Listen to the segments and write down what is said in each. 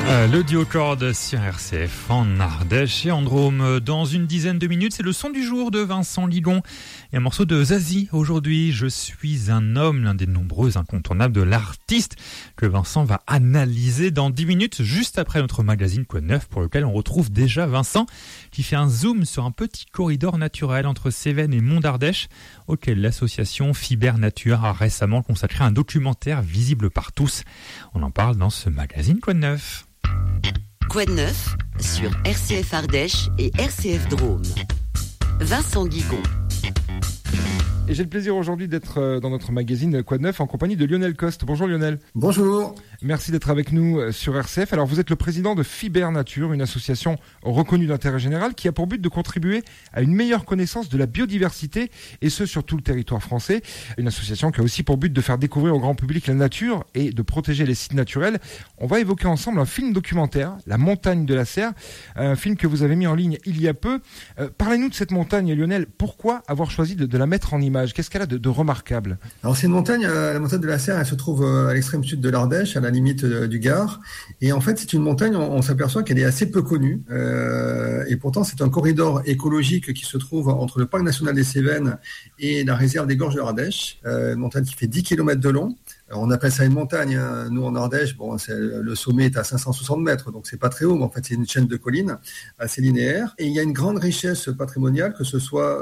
Le duo corde sur RCF en Ardèche et en Drôme. Dans une dizaine de minutes, c'est le son du jour de Vincent Ligon et un morceau de Zazie. Aujourd'hui, je suis un homme, l'un des nombreux incontournables de l'artiste que Vincent va analyser dans 10 minutes, juste après notre magazine Quoi de Neuf, pour lequel on retrouve déjà Vincent qui fait un zoom sur un petit corridor naturel entre Cévennes et Mont d'Ardèche, auquel l'association Fiber Nature a récemment consacré un documentaire visible par tous. On en parle dans ce magazine Quoi de Neuf. Quoi de neuf sur RCF Ardèche et RCF Drôme. Vincent Guigon. Et j'ai le plaisir aujourd'hui d'être dans notre magazine Quoi de Neuf en compagnie de Lionel Coste. Bonjour Lionel. Bonjour. Merci d'être avec nous sur RCF. Alors vous êtes le président de Fiber Nature, une association reconnue d'intérêt général qui a pour but de contribuer à une meilleure connaissance de la biodiversité et ce sur tout le territoire français. Une association qui a aussi pour but de faire découvrir au grand public la nature et de protéger les sites naturels. On va évoquer ensemble un film documentaire, La Montagne de la Serre, un film que vous avez mis en ligne il y a peu. Parlez-nous de cette montagne Lionel. Pourquoi avoir choisi de la mettre en image ? Qu'est-ce qu'elle a de remarquable ? Alors c'est une montagne, la montagne de la Serre, elle se trouve à l'extrême sud de l'Ardèche, à la limite du Gard. Et en fait, c'est une montagne, on s'aperçoit qu'elle est assez peu connue. Et pourtant, c'est un corridor écologique qui se trouve entre le parc national des Cévennes et la réserve des Gorges de l'Ardèche. Une montagne qui fait 10 km de long. Alors, on appelle ça une montagne. Nous, en Ardèche, le sommet est à 560 mètres, donc c'est pas très haut, mais en fait, c'est une chaîne de collines assez linéaire. Et il y a une grande richesse patrimoniale, que ce soit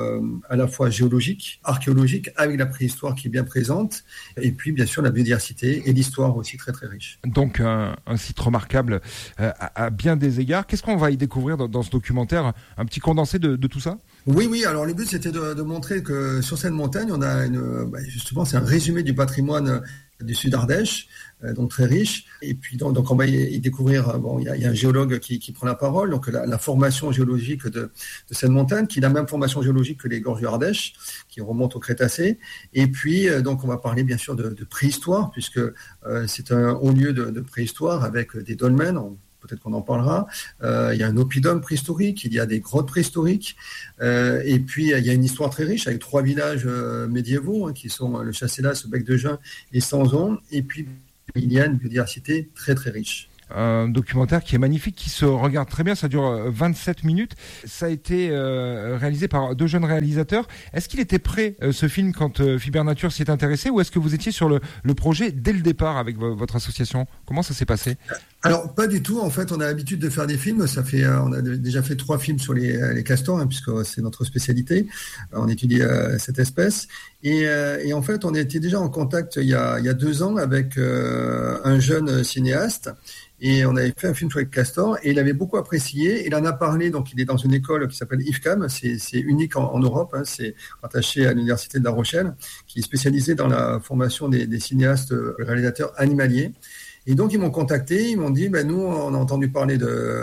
à la fois géologique, archéologique, avec la préhistoire qui est bien présente, et puis, bien sûr, la biodiversité et l'histoire aussi très, très riche. Donc, un site remarquable à bien des égards. Qu'est-ce qu'on va y découvrir dans ce documentaire ? Un petit condensé de tout ça ? Oui. Alors, le but, c'était de montrer que sur cette montagne, on a justement, c'est un résumé du patrimoine du Sud Ardèche, donc très riche. Et puis, donc on va y découvrir, il y a un géologue qui prend la parole, donc la formation géologique de cette montagne, qui a la même formation géologique que les Gorges de l'Ardèche, qui remontent au Crétacé. Et puis, donc, on va parler bien sûr de préhistoire, puisque c'est un haut lieu de préhistoire avec des dolmens. Peut-être qu'on en parlera. Il y a un oppidum préhistorique, il y a des grottes préhistoriques, et puis il y a une histoire très riche avec 3 villages médiévaux qui sont le Chasselas, Bec de Juin et Sanzon, et puis il y a une biodiversité très très riche. Un documentaire qui est magnifique, qui se regarde très bien, ça dure 27 minutes. Ça a été réalisé par 2 jeunes réalisateurs. Est-ce qu'il était prêt, ce film, quand Fiber Nature s'y est intéressé, ou est-ce que vous étiez sur le projet dès le départ avec votre association ? Comment ça s'est passé ? Alors, pas du tout. En fait, on a l'habitude de faire des films. On a déjà fait 3 films sur les castors, puisque c'est notre spécialité. On étudie cette espèce. Et en fait, on était déjà en contact il y a 2 ans avec un jeune cinéaste. Et on avait fait un film sur les castors et il avait beaucoup apprécié. Il en a parlé, donc il est dans une école qui s'appelle IFCAM, c'est unique en Europe, c'est rattaché à l'université de La Rochelle, qui est spécialisée dans la formation des cinéastes réalisateurs animaliers. Et donc, ils m'ont contacté, ils m'ont dit, nous, on a entendu parler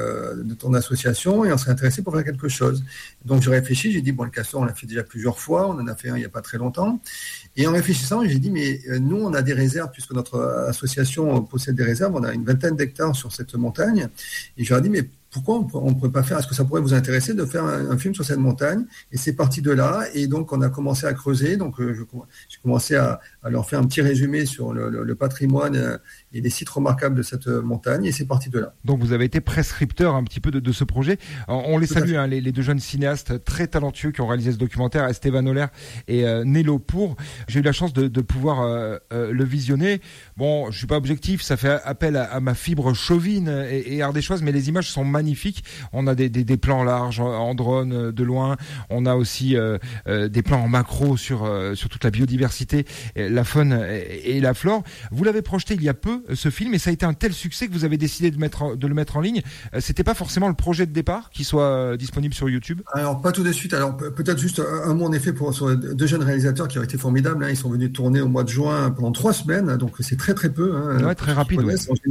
de ton association et on serait intéressé pour faire quelque chose. Donc, j'ai réfléchi, j'ai dit, le castor, on l'a fait déjà plusieurs fois, on en a fait un il n'y a pas très longtemps. Et en réfléchissant, j'ai dit, mais nous, on a des réserves, puisque notre association possède des réserves, on a une 20aine d'hectares sur cette montagne. Et je leur ai dit, mais pourquoi on ne pourrait pas faire, est-ce que ça pourrait vous intéresser de faire un film sur cette montagne ? Et c'est parti de là, et donc on a commencé à creuser, donc j'ai commencé à leur faire un petit résumé sur le patrimoine et les sites remarquables de cette montagne, et c'est parti de là. Donc vous avez été prescripteur un petit peu de ce projet. On les salue, les 2 jeunes cinéastes très talentueux qui ont réalisé ce documentaire, Esteban Oller et Nello Pour. J'ai eu la chance de pouvoir le visionner. Bon, je suis pas objectif, ça fait appel à ma fibre chauvine et ardéchoise, mais les images sont magnifiques. On a des plans larges en drone de loin. On a aussi des plans en macro sur toute la biodiversité, la faune et la flore. Vous l'avez projeté il y a peu, ce film, et ça a été un tel succès que vous avez décidé de le mettre en ligne. C'était pas forcément le projet de départ qu'il soit disponible sur YouTube ? Alors, pas tout de suite. Alors, peut-être juste un mot en effet sur 2 jeunes réalisateurs qui ont été formidables. Ils sont venus tourner au mois de juin pendant 3 semaines, donc c'est très très peu. Ouais, très rapide.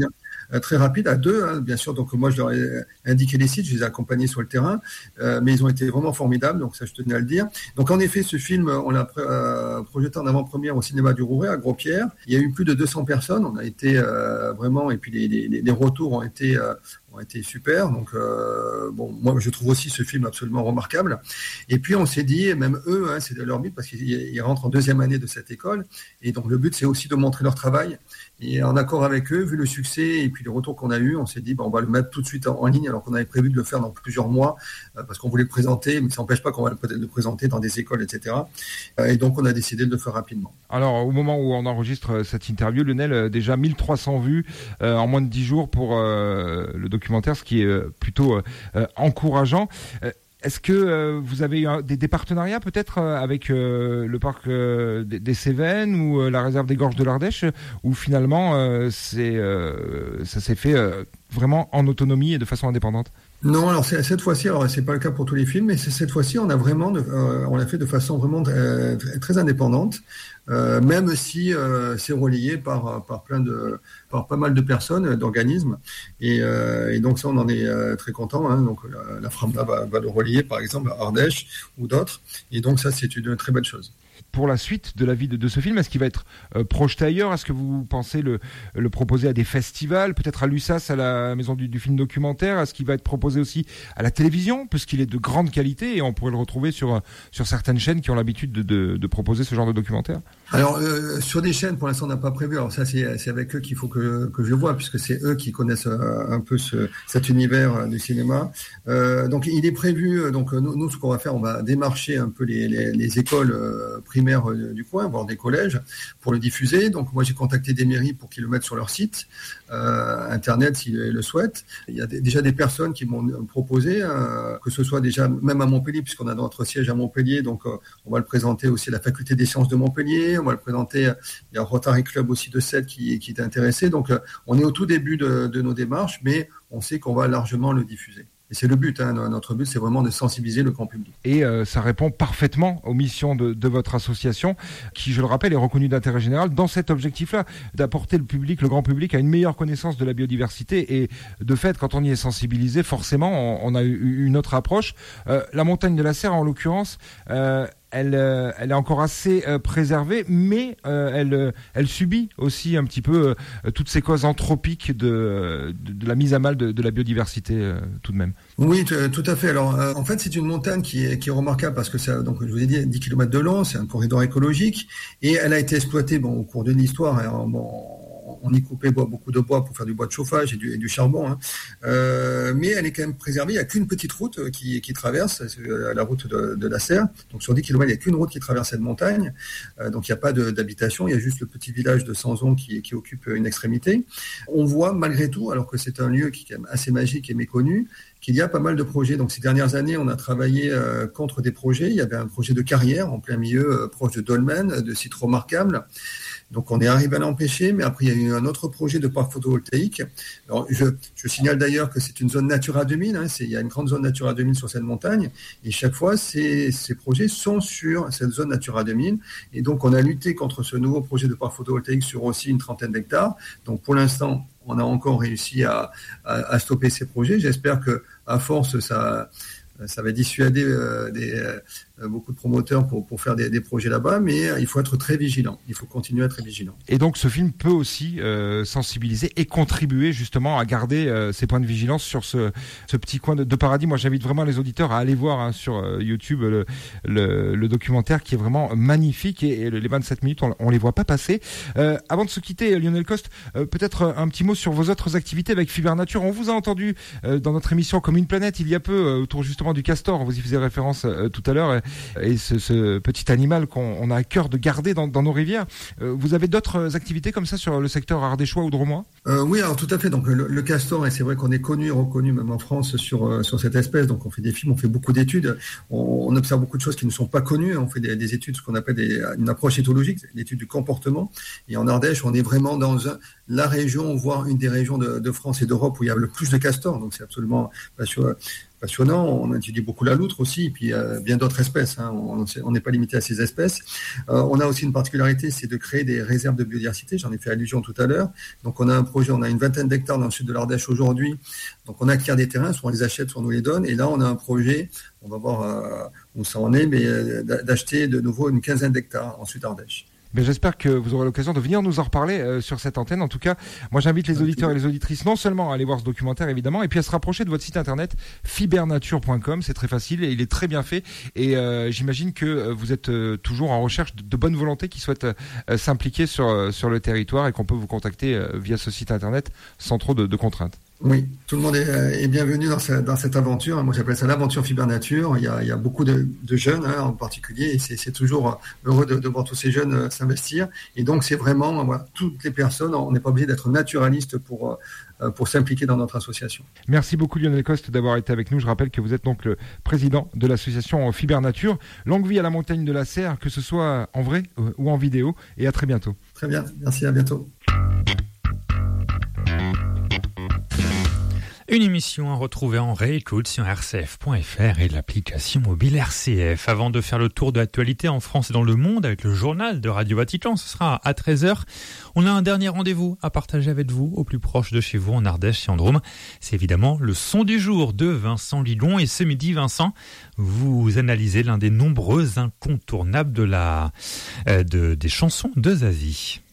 Très rapide, à 2, bien sûr. Donc moi, je leur ai indiqué les sites, je les ai accompagnés sur le terrain, mais ils ont été vraiment formidables, donc ça, je tenais à le dire. Donc en effet, ce film, on l'a projeté en avant-première au cinéma du Rouret, à Gros-Pierre. Il y a eu plus de 200 personnes, on a été vraiment, et puis les retours ont été ont été super. Donc, moi, je trouve aussi ce film absolument remarquable. Et puis, on s'est dit, et même eux, c'est leur but parce qu'ils rentrent en 2e année de cette école. Et donc, le but, c'est aussi de montrer leur travail. Et en accord avec eux, vu le succès et puis les retours qu'on a eu, on s'est dit, on va le mettre tout de suite en ligne, alors qu'on avait prévu de le faire dans plusieurs mois, parce qu'on voulait le présenter, mais ça n'empêche pas qu'on va peut-être le présenter dans des écoles, etc. Et donc, on a décidé de le faire rapidement. Alors, au moment où on enregistre cette interview, Lionel, déjà 1300 vues en moins de 10 jours pour le documentaire, ce qui est plutôt encourageant. Est-ce que vous avez eu des partenariats peut-être avec le parc des Cévennes ou la réserve des Gorges de l'Ardèche, où finalement ça s'est fait vraiment en autonomie et de façon indépendante? Non, alors cette fois-ci, alors c'est pas le cas pour tous les films, mais cette fois-ci, on l'a fait de façon vraiment très indépendante, même si c'est relayé par pas mal de personnes, d'organismes, et donc ça, on en est très content. Donc la FRAMLA va le relayer, par exemple, à Ardèche ou d'autres, et donc ça, c'est une très belle chose. Pour la suite de la vie de ce film, est-ce qu'il va être projeté ailleurs? Est-ce que vous pensez le proposer à des festivals, peut-être à l'USAS, à la maison du film documentaire? Est-ce qu'il va être proposé aussi à la télévision, puisqu'il est de grande qualité et on pourrait le retrouver sur certaines chaînes qui ont l'habitude de proposer ce genre de documentaire? Alors, sur des chaînes, pour l'instant, on n'a pas prévu. Alors ça, c'est avec eux qu'il faut que je vois, puisque c'est eux qui connaissent un peu cet univers du cinéma. Donc, il est prévu. Donc, nous, ce qu'on va faire, on va démarcher un peu les écoles primaires du coin, voire des collèges, pour le diffuser. Donc, moi, j'ai contacté des mairies pour qu'ils le mettent sur leur site internet s'ils le souhaitent. Il y a déjà des personnes qui m'ont proposé, que ce soit déjà même à Montpellier, puisqu'on a notre siège à Montpellier. Donc, on va le présenter aussi à la faculté des sciences de Montpellier. On va le présenter, il y a Rotary Club aussi de Sète qui est intéressé. Donc, on est au tout début de nos démarches, mais on sait qu'on va largement le diffuser. Et c'est le but, notre but, c'est vraiment de sensibiliser le grand public. Et ça répond parfaitement aux missions de votre association, qui, je le rappelle, est reconnue d'intérêt général dans cet objectif-là, d'apporter le grand public à une meilleure connaissance de la biodiversité. Et de fait, quand on y est sensibilisé, forcément, on a eu une autre approche. La montagne de la Serre, en l'occurrence, elle est encore assez préservée, mais elle subit aussi un petit peu toutes ces causes anthropiques de la mise à mal de la biodiversité tout de même. Oui, tout à fait. Alors, en fait, c'est une montagne qui est remarquable parce que ça, donc je vous ai dit 10 km de long, c'est un corridor écologique et elle a été exploitée au cours de l'histoire. On y coupait beaucoup de bois pour faire du bois de chauffage et du charbon, mais elle est quand même préservée. Il n'y a qu'une petite route qui traverse, la route de la Serre. Donc sur 10 km, il n'y a qu'une route qui traverse cette montagne. Donc il n'y a pas d'habitation, il y a juste le petit village de Sanzon qui occupe une extrémité. On voit malgré tout, alors que c'est un lieu qui est quand même assez magique et méconnu, qu'il y a pas mal de projets. Donc ces dernières années, on a travaillé contre des projets. Il y avait un projet de carrière en plein milieu, proche de Dolmen, de site remarquable. Donc on est arrivé à l'empêcher, mais après il y a eu un autre projet de parc photovoltaïque. Alors je signale d'ailleurs que c'est une zone Natura 2000, il y a une grande zone Natura 2000 sur cette montagne, et chaque fois ces projets sont sur cette zone Natura 2000, et donc on a lutté contre ce nouveau projet de parc photovoltaïque sur aussi une 30aine d'hectares. Donc pour l'instant, on a encore réussi à stopper ces projets. J'espère que à force ça va dissuader beaucoup de promoteurs pour faire des projets là-bas, mais il faut être très vigilant. Il faut continuer à être très vigilant. Et donc ce film peut aussi sensibiliser et contribuer justement à garder ces points de vigilance sur ce petit coin de paradis. Moi, j'invite vraiment les auditeurs à aller voir sur YouTube le documentaire qui est vraiment magnifique et les 27 minutes, on les voit pas passer. Avant de se quitter, Lionel Coste, peut-être un petit mot sur vos autres activités avec Fiber Nature. On vous a entendu dans notre émission Comme une planète il y a peu autour justement du castor. Vous y faisiez référence tout à l'heure. Et ce petit animal qu'on a à cœur de garder dans nos rivières. Vous avez d'autres activités comme ça sur le secteur ardéchois ou drômois? Oui, alors tout à fait. Donc le castor, et c'est vrai qu'on est reconnu même en France sur cette espèce. Donc on fait des films, on fait beaucoup d'études, on observe beaucoup de choses qui ne sont pas connues. On fait des études, ce qu'on appelle une approche éthologique, l'étude du comportement. Et en Ardèche, on est vraiment dans la région, voire une des régions de France et d'Europe où il y a le plus de castors. Donc c'est absolument passionnant. On étudie beaucoup la loutre aussi, et puis bien d'autres espèces. On n'est pas limité à ces espèces. On a aussi une particularité, c'est de créer des réserves de biodiversité. J'en ai fait allusion tout à l'heure. Donc on a un projet, on a une 20aine d'hectares dans le sud de l'Ardèche aujourd'hui. Donc on acquiert des terrains, soit on les achète, soit on nous les donne. Et là on a un projet, on va voir où ça en est, mais d'acheter de nouveau une 15aine d'hectares en sud Ardèche. Mais j'espère que vous aurez l'occasion de venir nous en reparler sur cette antenne. En tout cas, moi j'invite les auditeurs et les auditrices non seulement à aller voir ce documentaire évidemment, et puis à se rapprocher de votre site internet fibernature.com. C'est très facile et il est très bien fait. Et j'imagine que vous êtes toujours en recherche de bonne volonté qui souhaitent s'impliquer sur le territoire et qu'on peut vous contacter via ce site internet sans trop de contraintes. Oui, tout le monde est bienvenu dans cette aventure. Moi, j'appelle ça l'aventure Fibernature. Il y a beaucoup de jeunes en particulier, et c'est toujours heureux de voir tous ces jeunes s'investir. Et donc, c'est vraiment toutes les personnes. On n'est pas obligé d'être naturaliste pour s'impliquer dans notre association. Merci beaucoup Lionel Coste d'avoir été avec nous. Je rappelle que vous êtes donc le président de l'association Fibernature. Longue vie à la montagne de la Serre, que ce soit en vrai ou en vidéo. Et à très bientôt. Très bien, merci, à bientôt. Une émission à retrouver en réécoute sur rcf.fr et l'application mobile RCF. Avant de faire le tour de l'actualité en France et dans le monde avec le journal de Radio Vatican, ce sera à 13h. On a un dernier rendez-vous à partager avec vous au plus proche de chez vous en Ardèche et en Drôme. C'est évidemment le son du jour de Vincent Lidon. Et ce midi, Vincent, vous analysez l'un des nombreux incontournables des chansons de Zazie.